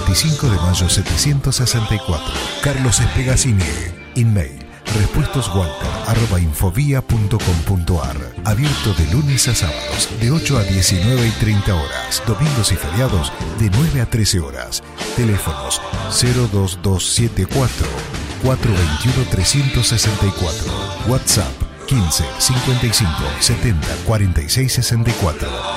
25 de mayo 764. Carlos Espegasini. Email repuestoswalter@infovia.com.ar. Abierto de lunes a sábados de 8 a 19:30 horas. Domingos y feriados de 9 a 13 horas. Teléfonos 02274 421 364. WhatsApp 15 55 70 46 64.